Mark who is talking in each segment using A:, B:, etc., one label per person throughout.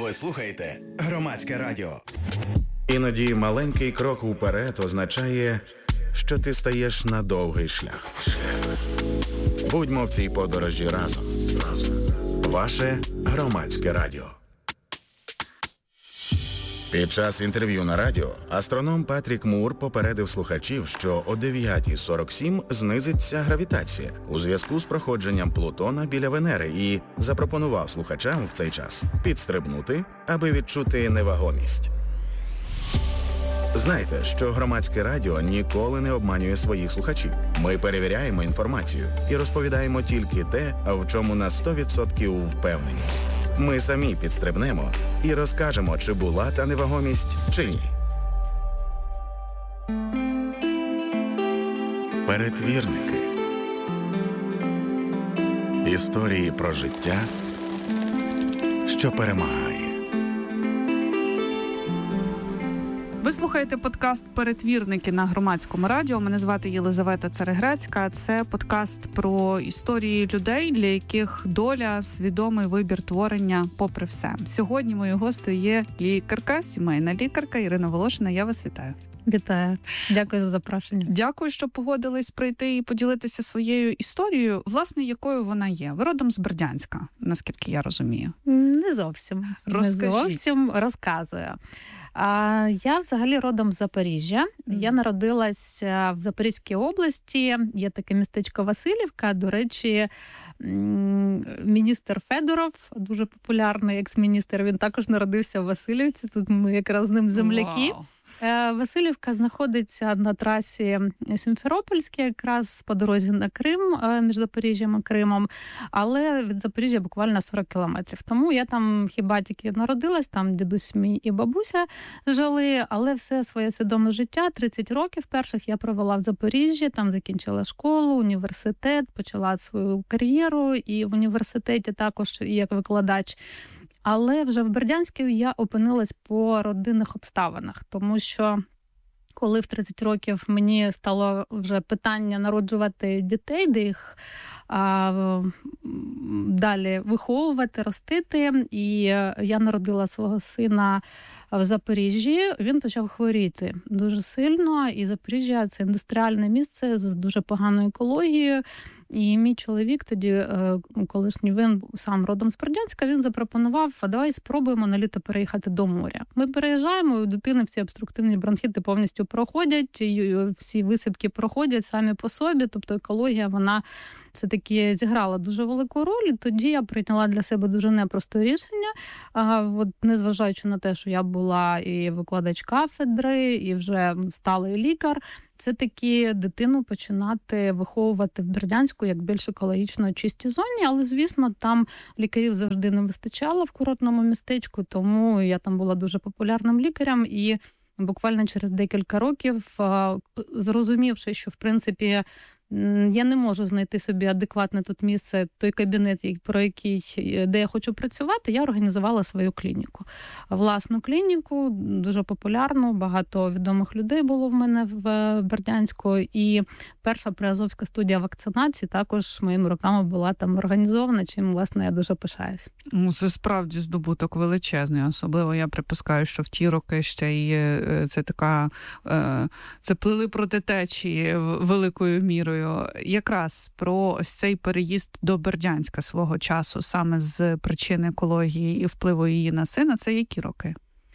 A: Ви слухаєте Громадське радіо.
B: Іноді маленький крок уперед означає, що ти стаєш на довгий шлях. Будьмо в цій подорожі разом. Ваше Громадське радіо. Під час інтерв'ю на радіо астроном Патрік Мур попередив слухачів, що о 9:47 знизиться гравітація у зв'язку з проходженням Плутона біля Венери і запропонував слухачам в цей час підстрибнути, аби відчути невагомість. Знайте, що Громадське радіо ніколи не обманює своїх слухачів. Ми перевіряємо інформацію і розповідаємо тільки те, в чому на 100% впевнені. Ми самі підстрибнемо і розкажемо, чи була та невагомість, чи ні. Перетвірники. Історії про життя, що перемагає.
C: Ви слухаєте подкаст «Перетвірники» на Громадському радіо. Мене звати Єлизавета Цареграцька. Це подкаст про історії людей, для яких доля – свідомий вибір творення попри все. Сьогодні моєю гостею є лікарка, сімейна лікарка Ірина Волошина. Я вас вітаю.
D: Вітаю. Дякую за запрошення.
C: Дякую, що погодились прийти і поділитися своєю історією, власне, якою вона є. Ви родом з Бердянська, наскільки я розумію.
D: Не зовсім.
C: Розкажіть.
D: Не зовсім розказую. Я взагалі родом з Запоріжжя. Я народилася в Запорізькій області. Є таке містечко Василівка. До речі, міністр Федоров, дуже популярний екс-міністр, він також народився в Василівці. Тут ми якраз з ним земляки.
C: Вау.
D: Василівка знаходиться на трасі Сімферопольській, якраз по дорозі на Крим, між Запоріжжям і Кримом, але від Запоріжжя буквально 40 кілометрів. Тому я там хіба тільки народилась, там дідусь мій і бабуся жили, але все своє свідоме життя, 30 років перших я провела в Запоріжжі, там закінчила школу, університет, почала свою кар'єру і в університеті також як викладач. Але вже в Бердянську я опинилась по родинних обставинах, тому що коли в 30 років мені стало вже питання народжувати дітей, де їх далі виховувати, ростити, і я народила свого сина в Запоріжжі, він почав хворіти дуже сильно, і Запоріжжя – це індустріальне місце з дуже поганою екологією. І мій чоловік тоді, колишній, він сам родом з Бердянська, він запропонував, а давай спробуємо на літо переїхати до моря. Ми переїжджаємо, і у дитини всі обструктивні бронхіти повністю проходять, і всі висипки проходять самі по собі, тобто екологія, вона все-таки зіграла дуже велику роль, і тоді я прийняла для себе дуже непросте рішення, от, незважаючи на те, що я була і викладач кафедри, і вже сталий лікар, це таки дитину починати виховувати в Бердянську як більш екологічно чистій зоні, але, звісно, там лікарів завжди не вистачало в курортному містечку, тому я там була дуже популярним лікарем, і буквально через декілька років, зрозумівши, що, в принципі, я не можу знайти собі адекватне тут місце, той кабінет, де я хочу працювати, я організувала свою клініку. Власну клініку, дуже популярну, багато відомих людей було в мене в Бердянську, і перша приазовська студія вакцинації також моїми руками була там організована, чим, власне, я дуже пишаюсь.
C: Це справді здобуток величезний, особливо я припускаю, що в ті роки ще й це така, це плили проти течії великою мірою. Якраз про ось цей переїзд до Бердянська свого часу саме з причини екології і впливу її на сина, це які роки?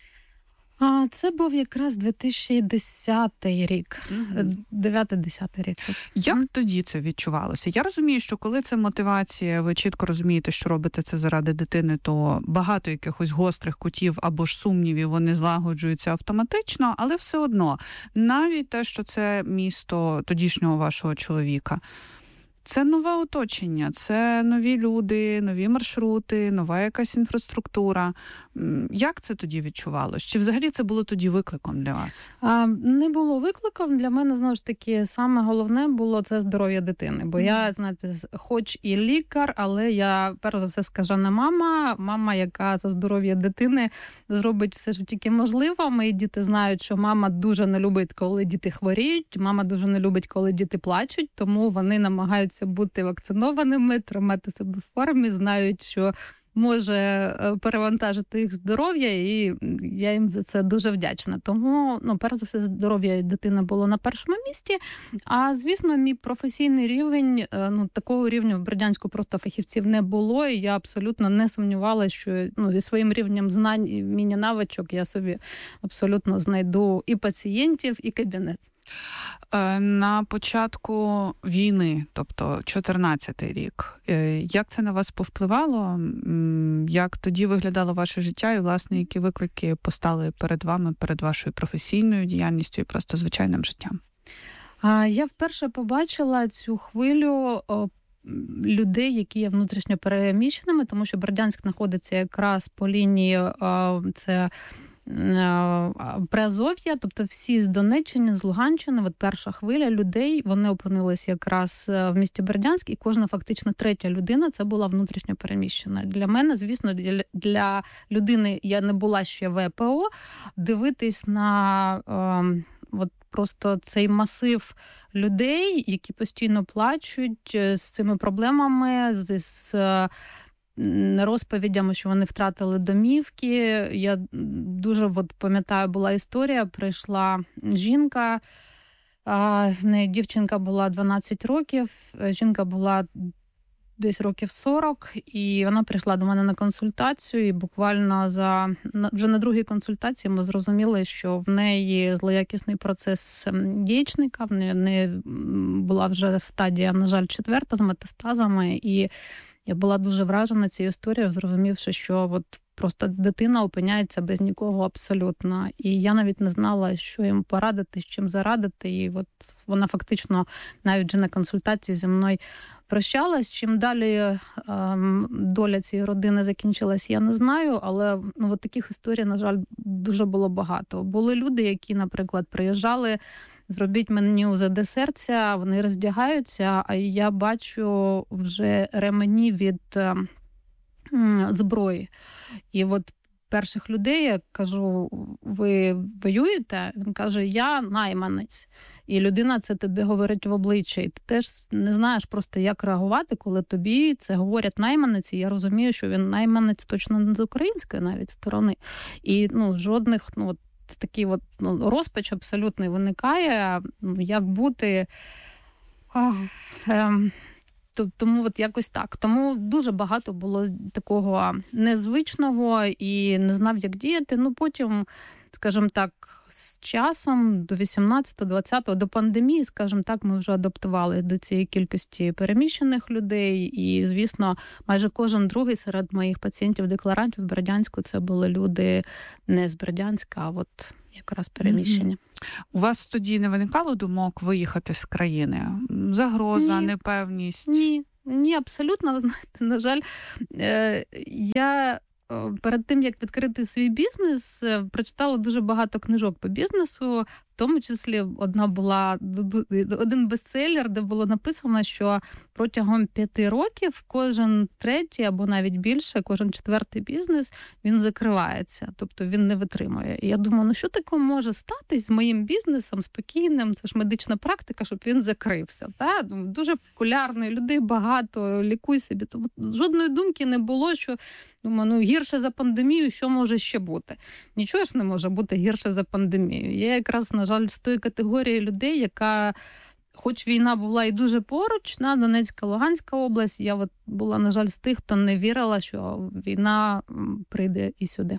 D: Це був якраз 2010 рік, 9-10 рік.
C: Як тоді це відчувалося? Я розумію, що коли це мотивація, ви чітко розумієте, що робите це заради дитини, то багато якихось гострих кутів або ж сумнівів, вони злагоджуються автоматично, але все одно, навіть те, що це місто тодішнього вашого чоловіка, це нове оточення, це нові люди, нові маршрути, нова якась інфраструктура. Як це тоді відчувалося? Чи взагалі це було тоді викликом для вас?
D: Не було викликом. Для мене, знову ж таки, саме головне було це здоров'я дитини. Бо я, знаєте, хоч і лікар, але я, перш за все, скажена мама, яка за здоров'я дитини зробить все, що тільки можливо. Мої діти знають, що мама дуже не любить, коли діти хворіють, мама дуже не любить, коли діти плачуть, тому вони намагаються бути вакцинованими, тримати себе в формі, знають, що може перевантажити їх здоров'я, і я їм за це дуже вдячна. Тому, перш за все, здоров'я дитини було на першому місці. А, звісно, мій професійний рівень, такого рівня в Бердянську просто фахівців не було, і я абсолютно не сумнівалася, що зі своїм рівнем знань і вміння навичок я собі абсолютно знайду і пацієнтів, і кабінет.
C: На початку війни, тобто 14-й рік, як це на вас повпливало? Як тоді виглядало ваше життя і, власне, які виклики постали перед вами, перед вашою професійною діяльністю і просто звичайним життям?
D: Я вперше побачила цю хвилю людей, які є внутрішньо переміщеними, тому що Бердянськ знаходиться якраз по лінії це Приазов'я, тобто всі з Донеччини, з Луганщини, перша хвиля людей, вони опинилися якраз в місті Бердянськ, і кожна фактично третя людина це була внутрішньо переміщена. Для мене, звісно, для людини, я не була ще ВПО, дивитись на просто цей масив людей, які постійно плачуть з цими проблемами, з розповідями, що вони втратили домівки. Я дуже пам'ятаю, була історія, прийшла жінка, в неї дівчинка була 12 років, жінка була десь років 40, і вона прийшла до мене на консультацію, і буквально вже на другій консультації ми зрозуміли, що в неї злоякісний процес яєчника, в неї була вже стадія, на жаль, 4 з метастазами, і я була дуже вражена цією історією, зрозумівши, що просто дитина опиняється без нікого абсолютно. І я навіть не знала, що їм порадити, з чим зарадити. І вона фактично навіть вже на консультації зі мною прощалась. Чим далі доля цієї родини закінчилась, я не знаю, але таких історій, на жаль, дуже було багато. Були люди, які, наприклад, приїжджали, зробіть мені УЗД серця, вони роздягаються, а я бачу вже ремені від зброї. І перших людей я кажу, ви воюєте? Він каже, я найманець. І людина це тобі говорить в обличчя. І ти теж не знаєш просто, як реагувати, коли тобі це говорять найманець. І я розумію, що він найманець точно не з української навіть сторони. І жодних такий розпач абсолютний виникає, як бути. Тому якось так. Тому дуже багато було такого незвичного і не знав, як діяти. Потім, скажімо так, з часом до 18-20, до пандемії, скажімо так, ми вже адаптувалися до цієї кількості переміщених людей. І, звісно, майже кожен другий серед моїх пацієнтів-декларантів в Бердянську це були люди не з Бердянська, а якраз переміщення.
C: У вас тоді не виникало думок виїхати з країни? Загроза, непевність?
D: Ні, абсолютно. Ви знаєте, на жаль, я перед тим, як відкрити свій бізнес, прочитала дуже багато книжок по бізнесу, в тому числі один бестселер, де було написано, що протягом 5 років кожен третій або навіть більше, кожен 4-й бізнес, він закривається, тобто він не витримує. І я думаю, що таке може статись з моїм бізнесом спокійним, це ж медична практика, щоб він закрився. Дуже популярний, людей багато, лікуй собі. Жодної думки не було, що думаю, гірше за пандемію, що може ще бути? Нічого ж не може бути гірше за пандемію. Я якраз, на жаль, з тої категорії людей, яка, хоч війна була і дуже поруч, Донецька, Луганська область, я була, на жаль, з тих, хто не вірила, що війна прийде і сюди.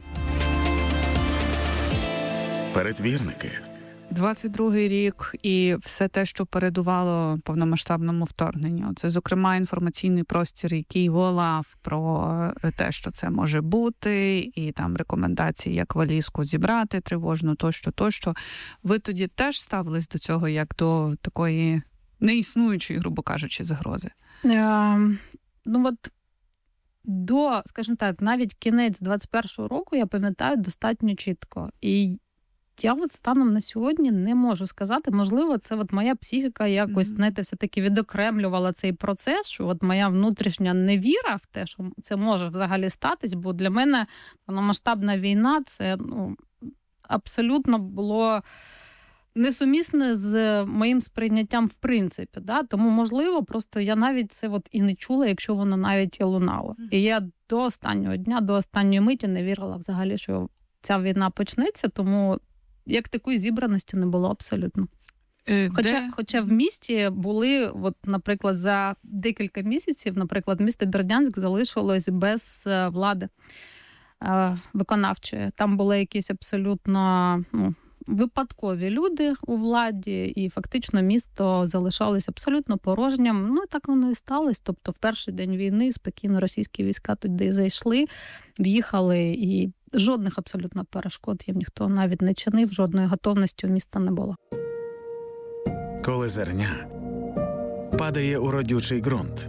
B: Передвірники.
C: 22-й рік і все те, що передувало повномасштабному вторгненню. Це, зокрема, інформаційний простір, який волав про те, що це може бути, і там рекомендації, як валізку зібрати тривожну, тощо. Ви тоді теж ставились до цього, як до такої неіснуючої, грубо кажучи, загрози?
D: До, скажімо так, навіть кінець 21-го року, я пам'ятаю, достатньо чітко. І я станом на сьогодні не можу сказати, можливо, це моя психіка якось, знаєте, все-таки відокремлювала цей процес, що моя внутрішня невіра в те, що це може взагалі статись, бо для мене повномасштабна війна, це абсолютно було несумісне з моїм сприйняттям в принципі. Да? Тому, можливо, просто я навіть це от і не чула, якщо воно навіть і лунало. І я до останнього дня, до останньої миті не вірила взагалі, що ця війна почнеться, тому як такої зібраності не було абсолютно. Хоча в місті були, от, наприклад, за декілька місяців, наприклад, місто Бердянськ залишилось без влади виконавчої. Там були якісь абсолютно випадкові люди у владі, і фактично місто залишалось абсолютно порожнім. Ну, і так воно і сталося. Тобто в перший день війни спокійно російські війська туди зайшли, в'їхали, і жодних абсолютно перешкод їм ніхто навіть не чинив, жодної готовності у міста не було.
A: Коли зерня падає у родючий ґрунт.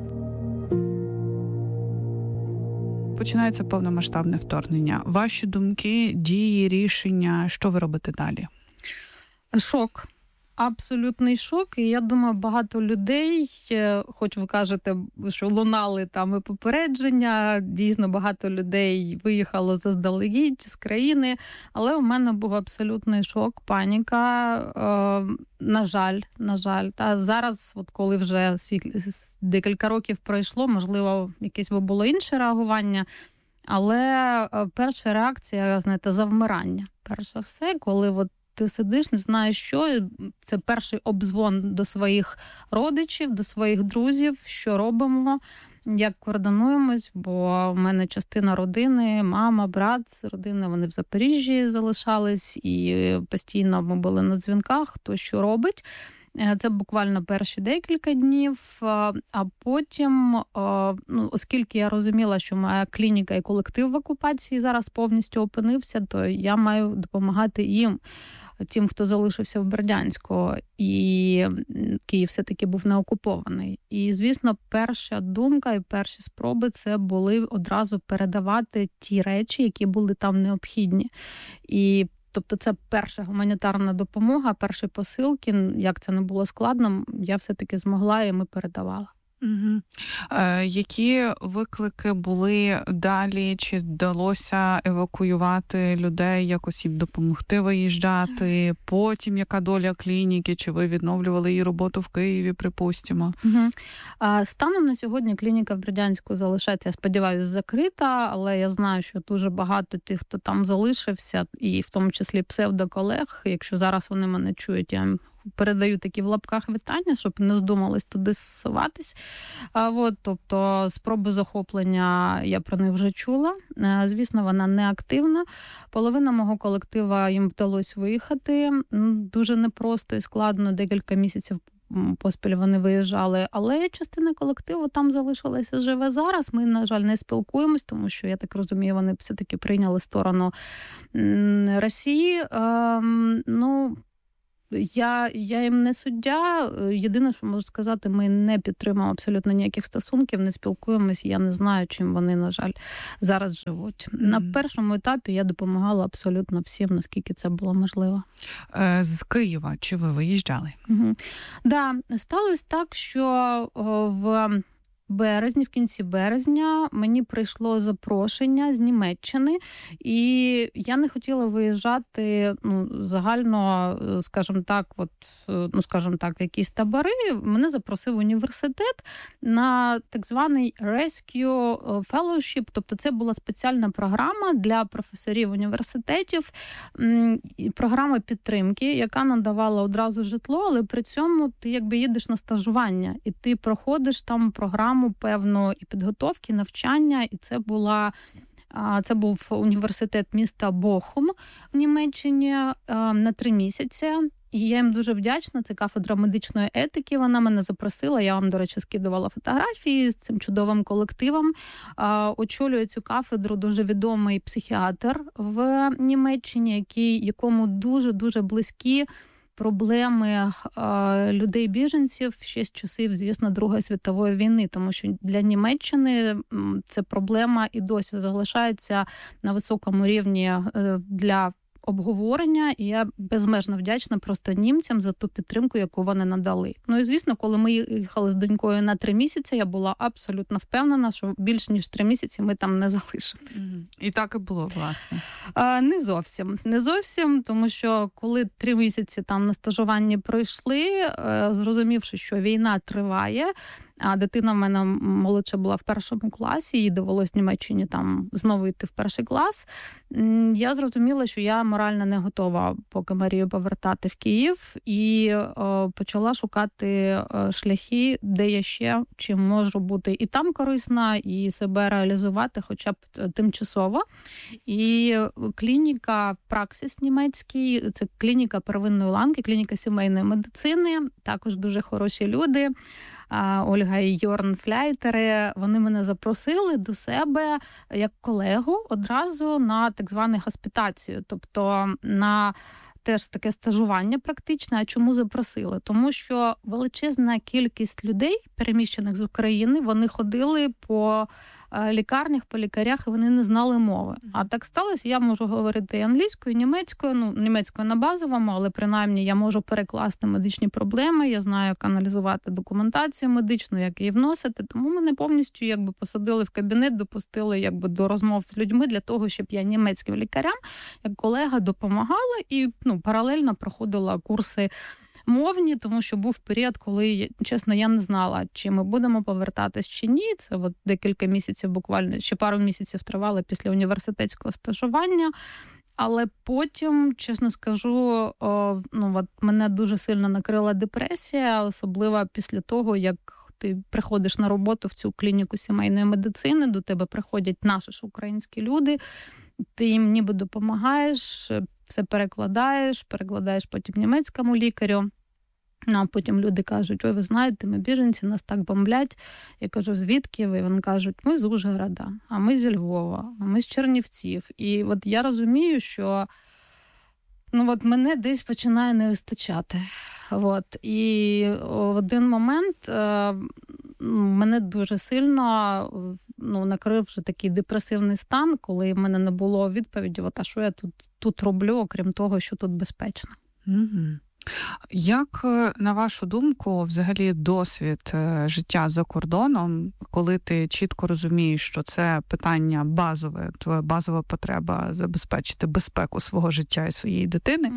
C: Починається повномасштабне вторгнення. Ваші думки, дії, рішення, що ви робите далі?
D: Шок. Абсолютний шок. І я думаю, багато людей, хоч ви кажете, що лунали там і попередження, дійсно багато людей виїхало заздалегідь з країни, але у мене був абсолютний шок, паніка. На жаль. Та зараз, от коли вже декілька років пройшло, можливо, якесь би було інше реагування, але перша реакція, знаєте, завмирання. Перш за все, коли от ти сидиш, не знаєш що, це перший обдзвон до своїх родичів, до своїх друзів, що робимо, як координуємось, бо в мене частина родини, мама, брат з родини, вони в Запоріжжі залишались, і постійно ми були на дзвінках, хто що робить. Це буквально перші декілька днів, а потім, оскільки я розуміла, що моя клініка і колектив в окупації зараз повністю опинився, то я маю допомагати їм, тим, хто залишився в Бердянську, і Київ все-таки був не окупований. І, звісно, перша думка і перші спроби – це були одразу передавати ті речі, які були там необхідні. І тобто це перша гуманітарна допомога, перші посилки, як це не було складно, я все-таки змогла і ми передавали.
C: Угу. Які виклики були далі? Чи вдалося евакуювати людей, якось їм допомогти виїжджати? Потім яка доля клініки? Чи ви відновлювали її роботу в Києві, припустимо?
D: Угу. Станом на сьогодні клініка в Бердянську залишається, я сподіваюся, закрита, але я знаю, що дуже багато тих, хто там залишився, і в тому числі псевдоколег, якщо зараз вони мене чують, я їм передаю такі в лапках вітання, щоб не здумались туди зсуватись. Тобто спроби захоплення, я про них вже чула. Звісно, вона не активна. Половина мого колектива їм вдалося виїхати. Дуже непросто і складно, декілька місяців поспіль вони виїжджали, але частина колективу там залишилася живе зараз. Ми, на жаль, не спілкуємось, тому що, я так розумію, вони все-таки прийняли сторону Росії. Я їм не суддя. Єдине, що можу сказати, ми не підтримуємо абсолютно ніяких стосунків, не спілкуємось. Я не знаю, чим вони, на жаль, зараз живуть. На першому етапі я допомагала абсолютно всім, наскільки це було можливо.
C: З Києва чи ви виїжджали?
D: Да, сталося так, що в кінці березня мені прийшло запрошення з Німеччини, і я не хотіла виїжджати загально, скажімо так, в якісь табори. Мене запросив університет на так званий Rescue Fellowship, тобто це була спеціальна програма для професорів університетів, програма підтримки, яка надавала одразу житло, але при цьому ти якби їдеш на стажування, і ти проходиш там програму певну і підготовки, навчання, і це був університет міста Бохум в Німеччині на 3 місяці. І я їм дуже вдячна, це кафедра медичної етики, вона мене запросила, я вам, до речі, скидувала фотографії з цим чудовим колективом. Очолює цю кафедру дуже відомий психіатр в Німеччині, якому дуже-дуже близькі проблеми людей-біженців ще з часів, звісно, Другої світової війни, тому що для Німеччини це проблема і досі залишається на високому рівні для обговорення, і я безмежно вдячна просто німцям за ту підтримку, яку вони надали. Ну і, звісно, коли ми їхали з донькою на 3 місяці, я була абсолютно впевнена, що більш ніж 3 місяці ми там не залишимось.
C: І так і було, власне.
D: Не зовсім, тому що коли 3 місяці там на стажуванні пройшли, зрозумівши, що війна триває, а дитина в мене молодша була в 1 класі, їй довелось в Німеччині там знову йти в 1 клас. Я зрозуміла, що я морально не готова поки Марію повертати в Київ, і почала шукати шляхи, де я ще чим можу бути і там корисна, і себе реалізувати хоча б тимчасово. І клініка Праксіс німецький, це клініка первинної ланки, клініка сімейної медицини, також дуже хороші люди. Ольга і Йорн Фляйтери, вони мене запросили до себе як колегу одразу на так звану госпітацію, тобто на теж таке стажування практичне. А чому запросили? Тому що величезна кількість людей, переміщених з України, вони ходили по лікарнях, по лікарях, і вони не знали мови. А так сталося, я можу говорити і англійською, і німецькою, німецькою на базовому, але принаймні я можу перекласти медичні проблеми, я знаю, як аналізувати документацію медичну, як її вносити, тому мене повністю посадили в кабінет, допустили до розмов з людьми для того, щоб я німецьким лікарям, як колега, допомагала і паралельно проходила курси мовні, тому що був період, коли, чесно, я не знала, чи ми будемо повертатись чи ні. Це декілька місяців, буквально ще пару місяців тривало після університетського стажування. Але потім, чесно скажу, мене дуже сильно накрила депресія, особливо після того, як ти приходиш на роботу в цю клініку сімейної медицини, до тебе приходять наші ж українські люди, ти їм ніби допомагаєш, все перекладаєш потім німецькому лікарю. А потім люди кажуть: ой, ви знаєте, ми біженці, нас так бомблять. Я кажу: звідки ви? Вони кажуть: ми з Ужгорода, а ми зі Львова, а ми з Чернівців. І я розумію, що мене десь починає не вистачати. І в один момент мене дуже сильно накрив вже такий депресивний стан, коли в мене не було відповіді, а що я тут роблю, окрім того, що тут безпечно.
C: Угу. Як, на вашу думку, взагалі досвід життя за кордоном, коли ти чітко розумієш, що це питання базове, твоя базова потреба забезпечити безпеку свого життя і своєї дитини,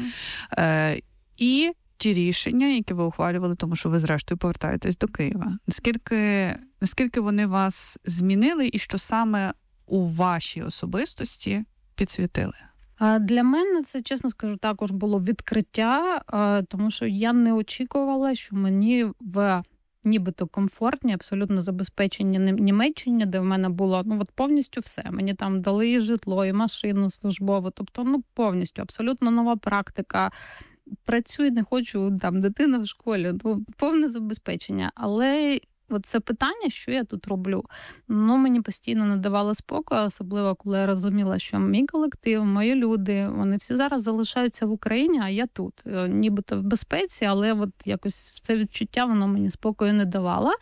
C: і ті рішення, які ви ухвалювали, тому що ви зрештою повертаєтесь до Києва. Наскільки вони вас змінили і що саме у вашій особистості підсвітили?
D: Для мене це, чесно скажу, також було відкриття, тому що я не очікувала, що мені в нібито комфортні, абсолютно забезпечені Німеччині, де в мене було повністю все. Мені там дали і житло, і машину службову, тобто повністю абсолютно нова практика. Працюю, не хочу, дитина в школі, повне забезпечення. Але це питання, що я тут роблю, мені постійно не давало спокою, особливо коли я розуміла, що мій колектив, мої люди, вони всі зараз залишаються в Україні, а я тут. Нібито в безпеці, але якось це відчуття, воно мені спокою не давало.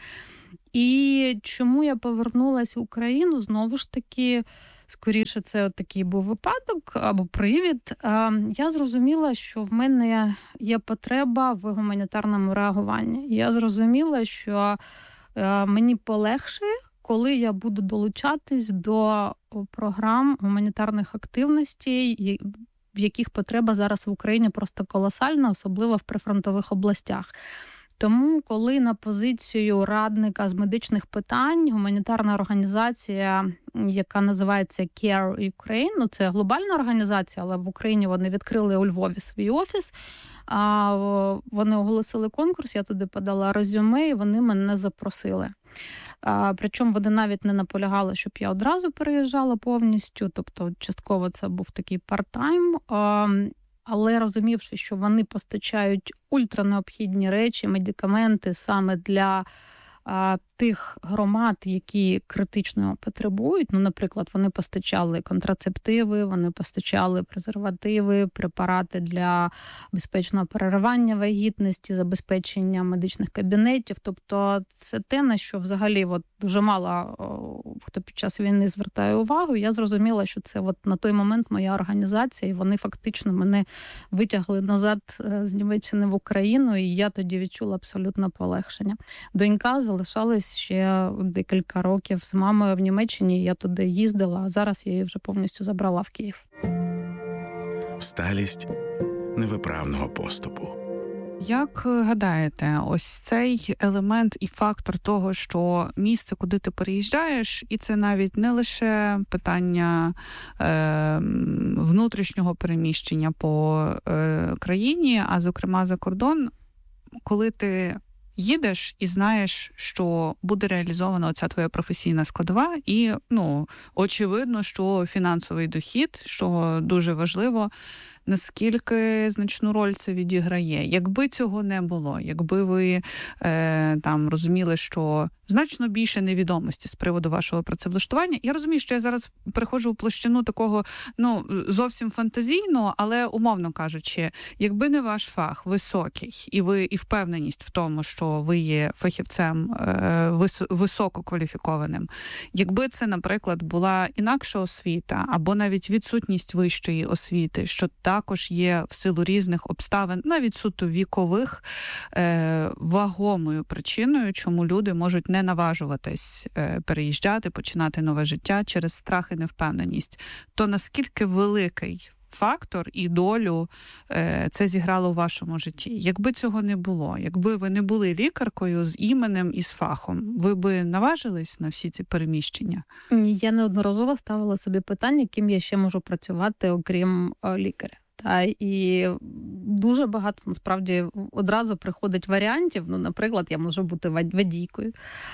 D: І чому я повернулася в Україну, знову ж таки, скоріше це такий був випадок або привід. Я зрозуміла, що в мене є потреба в гуманітарному реагуванні. Я зрозуміла, що мені полегшає, коли я буду долучатись до програм гуманітарних активностей, в яких потреба зараз в Україні просто колосальна, особливо в прифронтових областях. Тому, коли на позицію радника з медичних питань гуманітарна організація, яка називається Care Ukraine, це глобальна організація, але в Україні вони відкрили у Львові свій офіс, вони оголосили конкурс, я туди подала резюме, і вони мене запросили. Причому вони навіть не наполягали, щоб я одразу переїжджала повністю, тобто частково це був такий парт-тайм, але розумівши, що вони постачають ультранеобхідні речі, медикаменти саме для тих громад, які критично потребують. Наприклад, вони постачали контрацептиви, вони постачали презервативи, препарати для безпечного переривання вагітності, забезпечення медичних кабінетів. Тобто це те, на що взагалі дуже мало хто під час війни звертає увагу. Я зрозуміла, що це от на той момент моя організація, і вони фактично мене витягли назад з Німеччини в Україну, і я тоді відчула абсолютно полегшення. Донька залишалась ще декілька років з мамою в Німеччині, я туди їздила, а зараз я її вже повністю забрала в Київ.
A: Сталість невиправного поступу.
C: Як гадаєте, ось цей елемент і фактор того, що місце, куди ти переїжджаєш, і це навіть не лише питання внутрішнього переміщення по країні, а зокрема за кордон, коли ти їдеш і знаєш, що буде реалізована оця твоя професійна складова і, очевидно, що фінансовий дохід, що дуже важливо, наскільки значну роль це відіграє. Якби цього не було, якби ви розуміли, що значно більше невідомості з приводу вашого працевлаштування. Я розумію, що я зараз переходжу в площину такого, зовсім фантазійного, але, умовно кажучи, якби не ваш фах високий, і впевненість в тому, що ви є фахівцем висококваліфікованим, якби це, наприклад, була інакша освіта, або навіть відсутність вищої освіти, що також є в силу різних обставин, навіть суто вікових, вагомою причиною, чому люди можуть не наважуватись переїжджати, починати нове життя через страх і невпевненість, то наскільки великий фактор і долю це зіграло у вашому житті? Якби цього не було, якби ви не були лікаркою з іменем і з фахом, ви би наважились на всі ці переміщення?
D: Я неодноразово ставила собі питання, ким я ще можу працювати, окрім лікаря. І дуже багато, насправді, одразу приходить варіантів. Наприклад, я можу бути водійкою.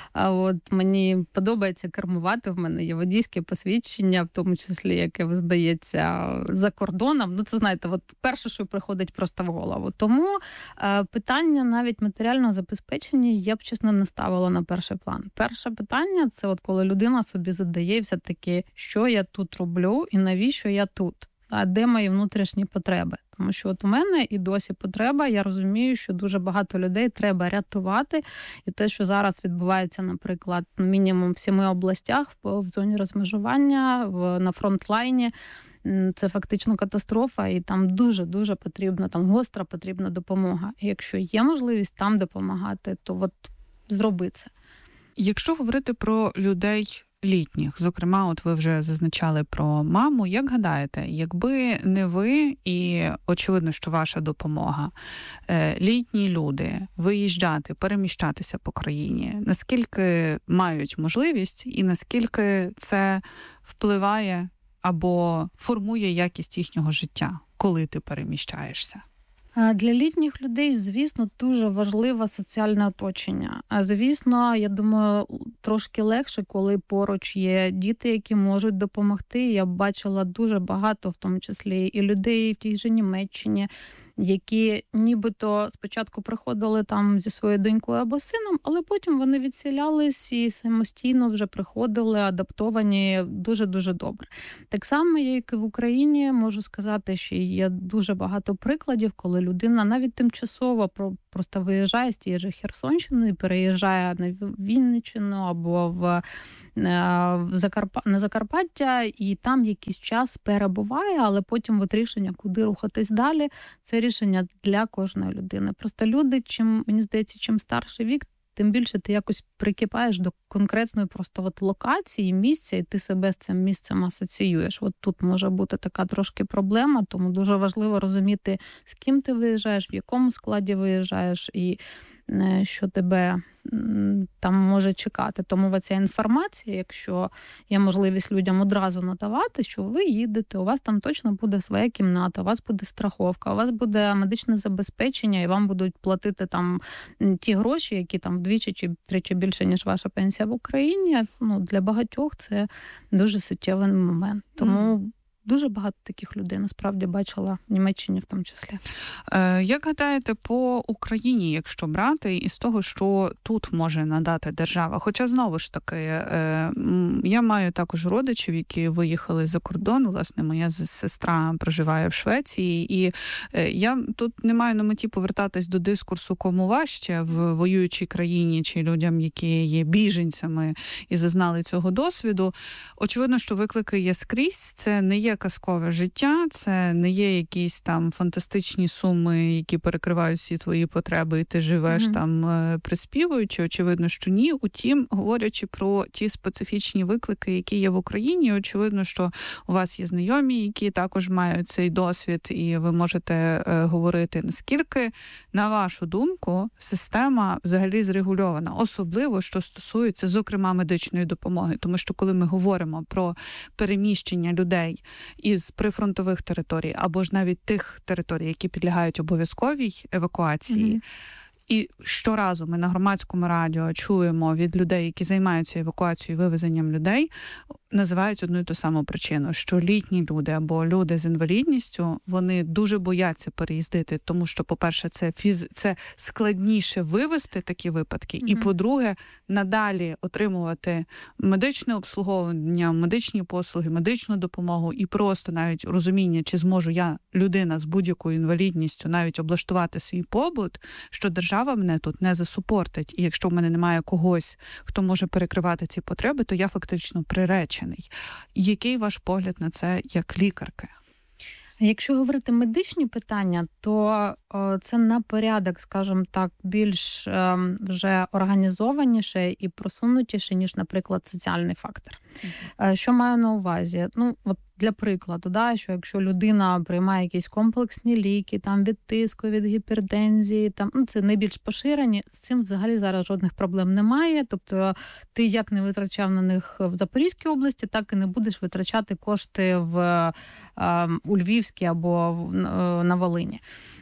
D: Мені подобається кермувати, в мене є водійське посвідчення, в тому числі, яке визнається за кордоном. Це, знаєте, перше, що приходить просто в голову. Тому питання навіть матеріального забезпечення я б, чесно, не ставила на перший план. Перше питання – це коли людина собі задає все-таки, що я тут роблю і навіщо я тут. А де мої внутрішні потреби? Тому що у мене і досі потреба, я розумію, що дуже багато людей треба рятувати. І те, що зараз відбувається, наприклад, мінімум в 7 областях в зоні розмежування, на фронтлайні, це фактично катастрофа, і там дуже-дуже потрібна, гостра потрібна допомога. І якщо є можливість там допомагати, то зроби це.
C: Якщо говорити про людей літніх, зокрема, ви вже зазначали про маму, як гадаєте, якби не ви і, очевидно, що ваша допомога, літні люди виїжджати, переміщатися по країні, наскільки мають можливість і наскільки це впливає або формує якість їхнього життя, коли ти переміщаєшся?
D: Для літніх людей, звісно, дуже важливе соціальне оточення. А звісно, я думаю, трошки легше, коли поруч є діти, які можуть допомогти. Я бачила дуже багато, в тому числі і людей в тій же Німеччині, які нібито спочатку приходили там зі своєю донькою або сином, але потім вони відселялись і самостійно вже приходили, адаптовані дуже-дуже добре. Так само, як і в Україні, можу сказати, що є дуже багато прикладів, коли людина навіть тимчасово просто виїжджає з тієї ж Херсонщини і переїжджає на Вінниччину або на Закарпаття, і там якийсь час перебуває, але потім рішення, куди рухатись далі, це рішення для кожної людини. Просто люди, мені здається, чим старший вік, тим більше ти якось прикипаєш до конкретної просто локації, місця, і ти себе з цим місцем асоціюєш. Тут може бути така трошки проблема, тому дуже важливо розуміти, з ким ти виїжджаєш, в якому складі виїжджаєш і що тебе там може чекати. Тому ця інформація, якщо є можливість людям одразу надавати, що ви їдете, у вас там точно буде своя кімната, у вас буде страховка, у вас буде медичне забезпечення, і вам будуть платити там ті гроші, які там вдвічі чи втричі більше, ніж ваша пенсія в Україні. Для багатьох це дуже суттєвий момент. Тому Дуже багато таких людей, насправді, бачила в Німеччині в тому числі.
C: Як гадаєте, по Україні, якщо брати, із того, що тут може надати держава? Хоча, знову ж таки, я маю також родичів, які виїхали за кордон. Власне, моя сестра проживає в Швеції, і я тут не маю на меті повертатись до дискурсу, кому важче в воюючій країні, чи людям, які є біженцями і зазнали цього досвіду. Очевидно, що виклики є скрізь. Це не є казкове життя, це не є якісь там фантастичні суми, які перекривають всі твої потреби, і ти живеш там приспівуючи. Очевидно, що ні. Утім, говорячи про ті специфічні виклики, які є в Україні, очевидно, що у вас є знайомі, які також мають цей досвід, і ви можете говорити, наскільки, на вашу думку, система взагалі зрегульована, особливо, що стосується, зокрема, медичної допомоги. Тому що, коли ми говоримо про переміщення людей із прифронтових територій, або ж навіть тих територій, які підлягають обов'язковій евакуації, і щоразу ми на громадському радіо чуємо від людей, які займаються евакуацією і вивезенням людей, називають одну і ту саму причину, що літні люди або люди з інвалідністю, вони дуже бояться переїздити, тому що, по-перше, це складніше вивести такі випадки, і, по-друге, надалі отримувати медичне обслуговування, медичні послуги, медичну допомогу і просто навіть розуміння, чи зможу я, людина з будь-якою інвалідністю, навіть облаштувати свій побут, що держава мене тут не засупортить. І якщо в мене немає когось, хто може перекривати ці потреби, то я фактично приречений. Який ваш погляд на це як лікарки?
D: Якщо говорити медичні питання, то це на порядок, скажімо так, більш вже організованіше і просунутіше, ніж, наприклад, соціальний фактор. Що маю на увазі? Ну, от для прикладу, що якщо людина приймає якісь комплексні ліки, там від тиску, від гіпертензії, там, це найбільш поширені, з цим взагалі зараз жодних проблем немає. Тобто ти як не витрачав на них в Запорізькій області, так і не будеш витрачати кошти у Львівській або на Волині.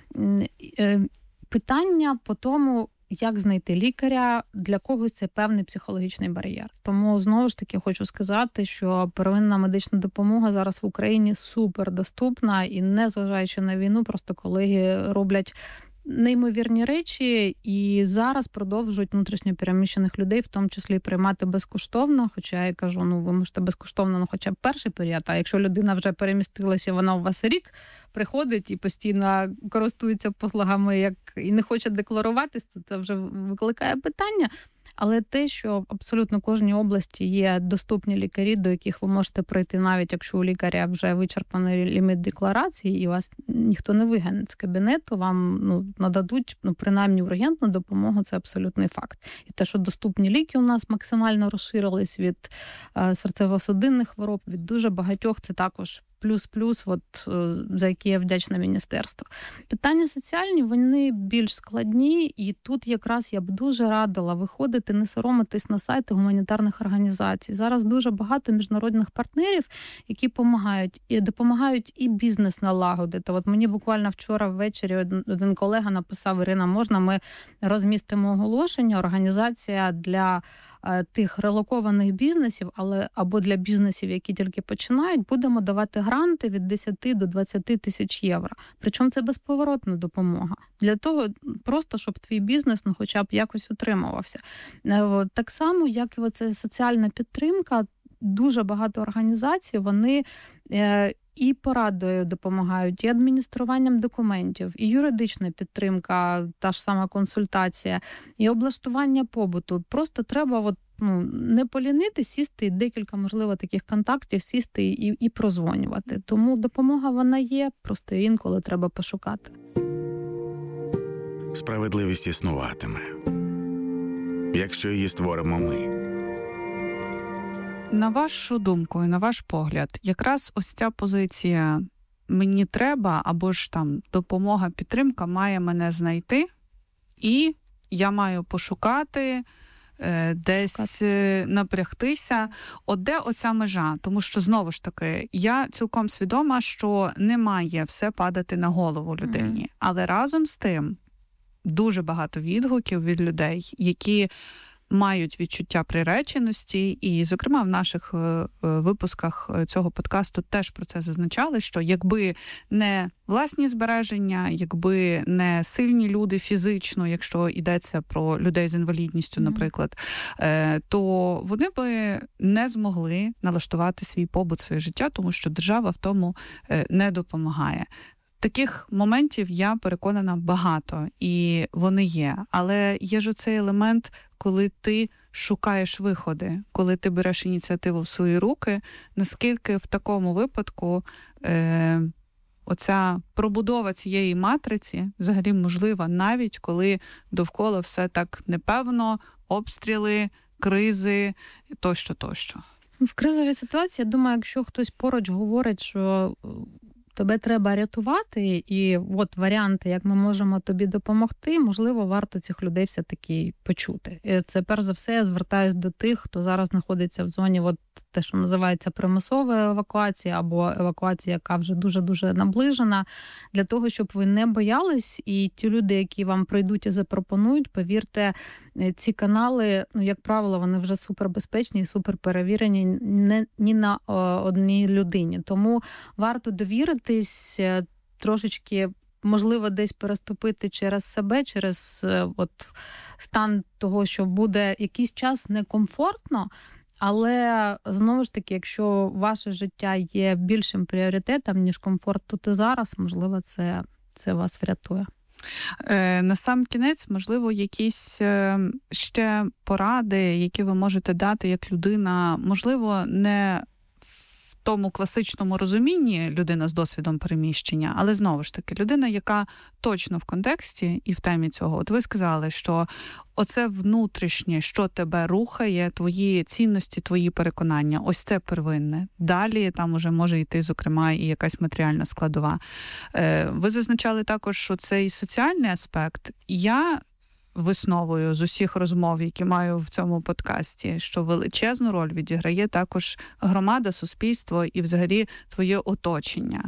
D: Питання по тому, як знайти лікаря, для когось це певний психологічний бар'єр. Тому, знову ж таки, хочу сказати, що первинна медична допомога зараз в Україні супердоступна, і незважаючи на війну, просто колеги роблять неймовірні речі і зараз продовжують внутрішньо переміщених людей, в тому числі приймати безкоштовно, хоча я кажу, ви можете безкоштовно, хоча б перший період, а якщо людина вже перемістилася, вона у вас рік приходить і постійно користується послугами і не хоче декларуватись, то це вже викликає питання. Але те, що в абсолютно кожній області є доступні лікарі, до яких ви можете прийти, навіть якщо у лікаря вже вичерпаний ліміт декларації, і вас ніхто не вигане з кабінету, вам нададуть принаймні ургентну допомогу, це абсолютний факт. І те, що доступні ліки у нас максимально розширились від серцево-судинних хвороб, від дуже багатьох, це також плюс-плюс, за які я вдячна міністерству. Питання соціальні, вони більш складні, і тут якраз я б дуже радила виходити, не соромитись на сайти гуманітарних організацій. Зараз дуже багато міжнародних партнерів, які допомагають і бізнес налагодити. От мені буквально вчора ввечері один колега написав: Ірина, можна ми розмістимо оголошення, організація для тих релокованих бізнесів, або для бізнесів, які тільки починають, будемо давати гранти від 10 до 20 тисяч євро. Причому це безповоротна допомога. Для того просто, щоб твій бізнес хоча б якось утримувався. Так само, як і оця соціальна підтримка, дуже багато організацій, вони і порадою допомагають, і адмініструванням документів, і юридична підтримка, та ж сама консультація, і облаштування побуту. Просто треба не полінити, сісти, декілька, можливо, таких контактів, сісти і прозвонювати. Тому допомога вона є, просто інколи треба пошукати.
A: Справедливість існуватиме, якщо її створимо ми.
C: На вашу думку і на ваш погляд, якраз ось ця позиція «мені треба» або ж там «допомога, підтримка має мене знайти» і «я маю пошукати», десь напрягтися. Де оця межа? Тому що, знову ж таки, я цілком свідома, що не має все падати на голову людині. Але разом з тим дуже багато відгуків від людей, які мають відчуття приреченості, і, зокрема, в наших випусках цього подкасту теж про це зазначали, що якби не власні збереження, якби не сильні люди фізично, якщо йдеться про людей з інвалідністю, наприклад, то вони би не змогли налаштувати свій побут, своє життя, тому що держава в тому не допомагає. Таких моментів, я переконана, багато, і вони є. Але є ж оцей елемент, коли ти шукаєш виходи, коли ти береш ініціативу в свої руки, наскільки в такому випадку оця пробудова цієї матриці взагалі можлива, навіть коли довкола все так непевно, обстріли, кризи, тощо.
D: В кризовій ситуації, я думаю, якщо хтось поруч говорить, що тебе треба рятувати, і от варіанти, як ми можемо тобі допомогти, можливо, варто цих людей все-таки почути. І це, перш за все, я звертаюсь до тих, хто зараз знаходиться в зоні, от те, що називається примусова евакуація, або евакуація, яка вже дуже-дуже наближена, для того, щоб ви не боялись, і ті люди, які вам прийдуть і запропонують, повірте, ці канали, як правило, вони вже супербезпечні і суперперевірені ні на одній людині. Тому варто довіритись, трошечки, можливо, десь переступити через себе, через стан того, що буде якийсь час некомфортно, але, знову ж таки, якщо ваше життя є більшим пріоритетом, ніж комфорт тут і зараз, можливо, це вас врятує.
C: На сам кінець, можливо, якісь ще поради, які ви можете дати як людина, можливо, не в тому класичному розумінні людина з досвідом переміщення, але знову ж таки людина, яка точно в контексті і в темі цього. От ви сказали, що оце внутрішнє, що тебе рухає, твої цінності, твої переконання, ось це первинне. Далі там уже може йти, зокрема, і якась матеріальна складова. Ви зазначали також, що це і соціальний аспект. Я висновою з усіх розмов, які маю в цьому подкасті, що величезну роль відіграє також громада, суспільство і взагалі твоє оточення.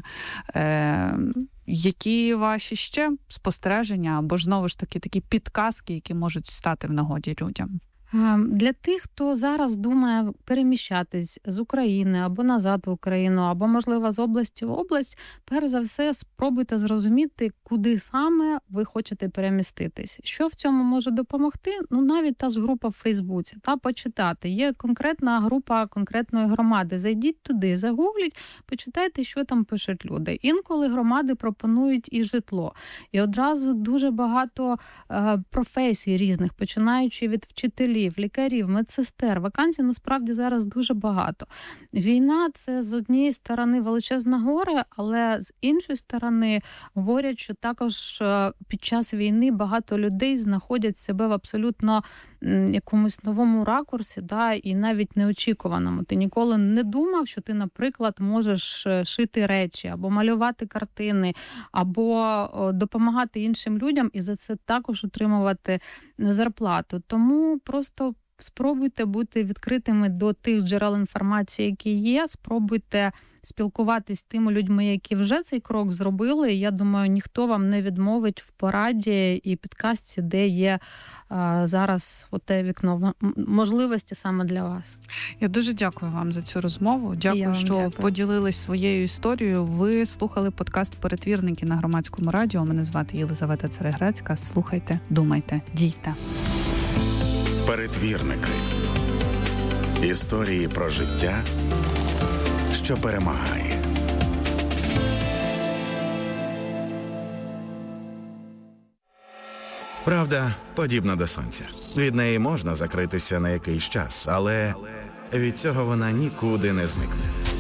C: Які ваші ще спостереження або ж, знову ж таки, такі підказки, які можуть стати в нагоді людям?
D: Для тих, хто зараз думає переміщатись з України або назад в Україну, або, можливо, з області в область, перш за все, спробуйте зрозуміти, куди саме ви хочете переміститись. Що в цьому може допомогти? Навіть та ж група в Фейсбуці, почитати. Є конкретна група конкретної громади. Зайдіть туди, загугліть, почитайте, що там пишуть люди. Інколи громади пропонують і житло. І одразу дуже багато професій різних, починаючи від вчителів, лікарів, медсестер. Вакансій насправді зараз дуже багато. Війна – це з однієї сторони величезне горе, але з іншої сторони говорять, що також під час війни багато людей знаходять себе в абсолютно якомусь новому ракурсі, і навіть неочікуваному. Ти ніколи не думав, що ти, наприклад, можеш шити речі, або малювати картини, або допомагати іншим людям і за це також отримувати зарплату. Тому просто спробуйте бути відкритими до тих джерел інформації, які є, спробуйте спілкуватись з тими людьми, які вже цей крок зробили. Я думаю, ніхто вам не відмовить в пораді і підказці, де є зараз оте вікно можливості саме для вас.
C: Я дуже дякую вам за цю розмову. Дякую, що поділились своєю історією. Ви слухали подкаст «Перетвірники» на Громадському радіо. Мене звати Єлизавета Цареградська. Слухайте, думайте, дійте.
A: Перетвірники. Історії про життя, що перемагає.
B: Правда подібна до сонця. Від неї можна закритися на якийсь час, але від цього вона нікуди не зникне.